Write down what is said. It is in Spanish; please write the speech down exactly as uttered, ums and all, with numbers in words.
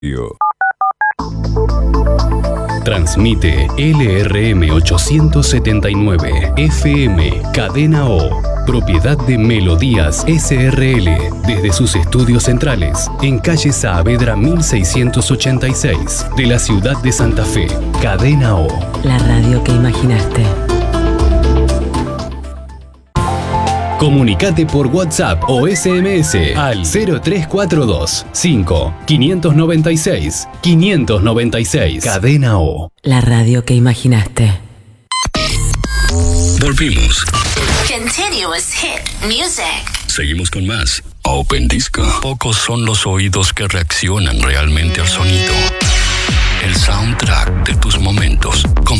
Transmite L R M ochocientos setenta y nueve F M, Cadena O, propiedad de Melodías S R L, desde sus estudios centrales, en calle Saavedra mil seiscientos ochenta y seis, de la ciudad de Santa Fe. Cadena O. La radio que imaginaste. Comunicate por WhatsApp o S M S al cero tres cuatro dos cinco cinco nueve seis cinco nueve seis. Cadena O. La radio que imaginaste. Volvimos. Continuous hit music. Seguimos con más Open Disco. Pocos son los oídos que reaccionan realmente al sonido. El soundtrack de tus momentos.